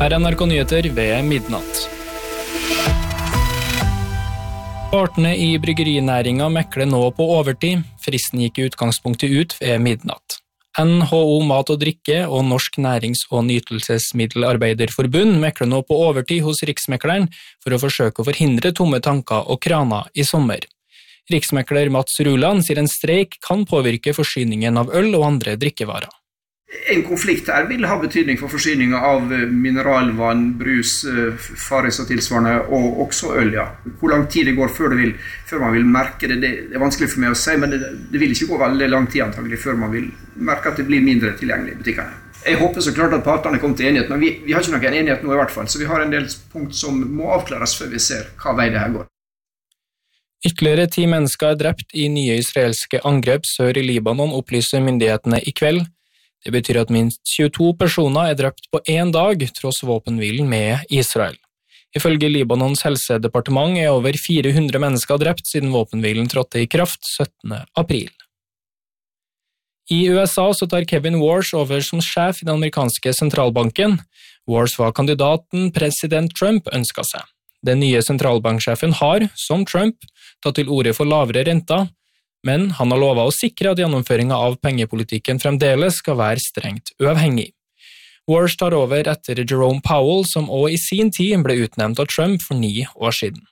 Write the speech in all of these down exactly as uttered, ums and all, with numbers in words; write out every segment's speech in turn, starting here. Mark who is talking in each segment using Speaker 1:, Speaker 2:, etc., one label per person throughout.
Speaker 1: Her er N R K Nyheter ved midnatt. Partene i bryggerinæringen mekler nå på overtid. Fristen gikk i utgangspunktet ut ved midnatt. N H O Mat og Drikke og Norsk Nærings- og Nytelsesmiddelarbeiderforbund mekler nå på overtid hos Riksmekleren for å forsøke å forhindre tomme tanker og kraner i sommer. Riksmekler Mats Ruland sier en streik kan påvirke forsyningen av øl og andre drikkevarer.
Speaker 2: En konflikt her vil ha betydning for forsyningen av mineralvann, brus, faris og tilsvarende, og også øl. Ja. Hvor lang tid det går før, det vil, før man vil merke det, det er vanskelig for meg å si, men det, det vil ikke gå veldig lang tid antagelig før man vil merke at det blir mindre tilgjengelig i butikkene. Jeg håper så klart at partene kommer til enighet, men vi, vi har ikke noen enighet nå i hvert fall, så vi har en del punkt som må avklares før vi ser hva vei det her går.
Speaker 1: Ytterligere ti mennesker er drept i nye israelske angrep sør i Libanon, opplyser myndighetene i kveld. Det betyr at minst tjueto personer er drept på én dag, tross våpenhvilen med Israel. Ifølge Libanons helsedepartement er over fire hundre mennesker drept siden våpenhvilen trådte i kraft syttende april. I U S A så tar Kevin Warsh over som sjef i den amerikanske sentralbanken. Warsh var kandidaten president Trump ønsket seg. Den nye sentralbanksjefen har, som Trump, tatt til orde for lavere renter, men han har lovet å sikre at gjennomføringen av pengepolitikken fremdeles skal være strengt uavhengig. Warsh tar over etter Jerome Powell, som også i sin tid ble utnevnt av Trump for ni år siden.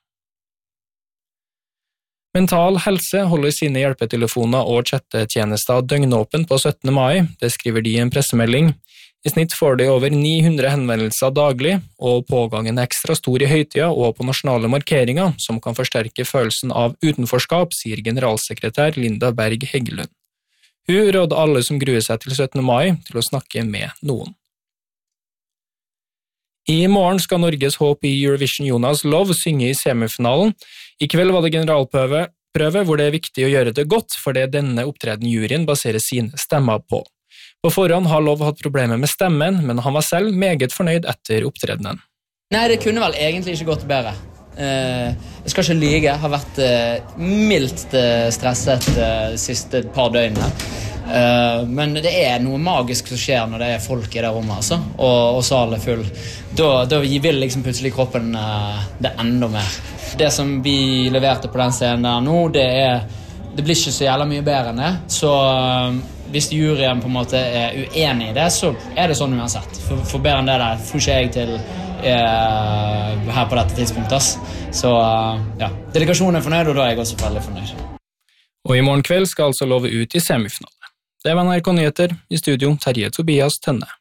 Speaker 1: Mental Helse holder sine hjelpetelefoner og chattetjenester døgnåpen på syttende mai, det skriver de i en pressemelding. I snitt får de over ni hundre henvendelser daglig, og pågangen er ekstra stor i høytida og på nasjonale markeringer, som kan forsterke følelsen av utenforskap, sier generalsekretær Linda Berg Heggelund. Hun råder alle som gruer seg til syttende mai til å snakke med noen. I morgen skal Norges håp i Eurovision Jonas Love synge i semifinalen. I kveld var det generalprøve, prøve hvor det er viktig å gjøre det godt, for det er denne opptreden juryen baserer sine stemmer på. På forhånd har Love hatt problemer med stemmen, men han var selv meget fornøyd etter opptredenen.
Speaker 3: Nei, det kunne vel egentlig ikke gått bedre. Eh, jeg skal ikke lyge, jeg har vært eh, mildt eh, stresset eh, de siste par døgnene. Eh, men det er noe magisk som skjer når det er folk i det rommet, altså, og, og salen er full. Da, da vil liksom plutselig kroppen eh, det enda mer. Det som vi leverte på den scenen der nå, det er det blir ikke så jævla mye bedre enn det, så uh, hvis juryen på en måte er uenig i det, så er det sånn uansett. For, for bedre enn det der får ikke jeg til uh, her på dette tidspunktet. Så uh, ja, delegasjonen er fornøyd, og da er jeg også veldig fornøyd.
Speaker 1: Og i morgen kveld skal altså Love ut i semifinale. Det var N R K Nyheter, i studio Terje Tobias Tønne.